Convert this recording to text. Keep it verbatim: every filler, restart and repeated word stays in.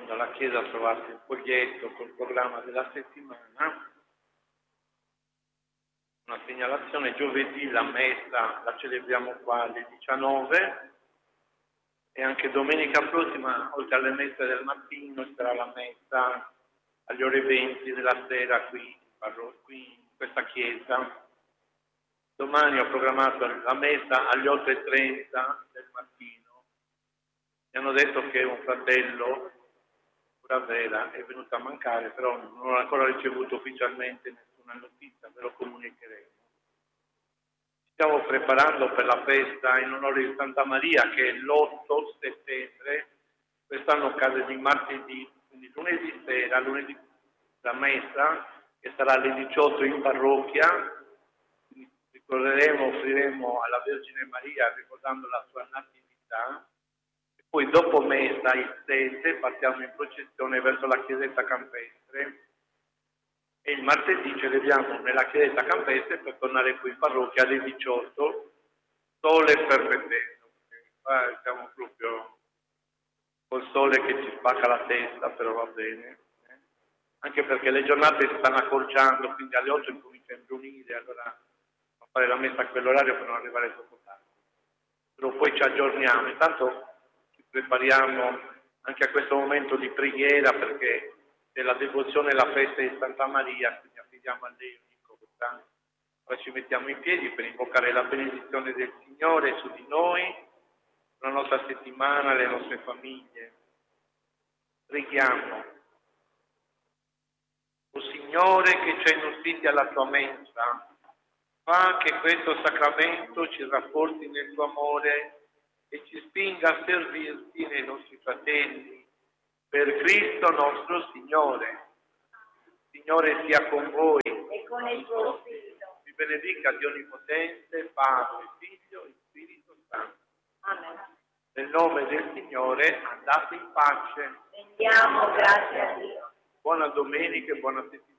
dalla Chiesa trovate il foglietto col programma della settimana. Una segnalazione: giovedì la messa la celebriamo qua alle diciannove e anche domenica prossima, oltre alle messe del mattino, sarà la messa alle ore venti della sera qui, qui in questa chiesa. Domani ho programmato la messa alle otto e trenta del mattino. Mi hanno detto che un fratello, pura vera, è venuto a mancare, però non ho ancora ricevuto ufficialmente nessuna notizia, ve lo comunicheremo. Ci stiamo preparando per la festa in onore di Santa Maria, che è l'otto settembre, quest'anno cade di martedì, quindi lunedì sera, lunedì la messa, che sarà alle diciotto in parrocchia. Ricorderemo, offriremo alla Vergine Maria ricordando la sua natività. Poi dopo messa, il sette, partiamo in processione verso la chiesetta campestre e il martedì celebriamo nella chiesetta campestre per tornare qui in parrocchia alle diciotto, sole permettendo, perché qua siamo proprio col sole che ci spacca la testa, però va bene, eh? Anche perché le giornate si stanno accorciando, quindi alle otto incomincia a imbrunire, allora a fare la messa a quell'orario per non arrivare troppo tardi. Però poi ci aggiorniamo, intanto prepariamo anche a questo momento di preghiera, perché è la devozione e la festa di Santa Maria, quindi affidiamo a lei ogni cosa. Ora ci mettiamo in piedi per invocare la benedizione del Signore su di noi, la nostra settimana, le nostre famiglie. Preghiamo. O Signore, che ci hai nutriti alla tua mensa, fa che questo sacramento ci rafforzi nel tuo amore e ci spinga a servirti nei nostri fratelli, per Cristo nostro Signore. Signore sia con voi e con il tuo Spirito. Vi benedica Dio Onnipotente, Padre, Figlio e Spirito Santo. Amen. Nel nome del Signore andate in pace. Rendiamo grazie a Dio. Buona domenica e buona settimana.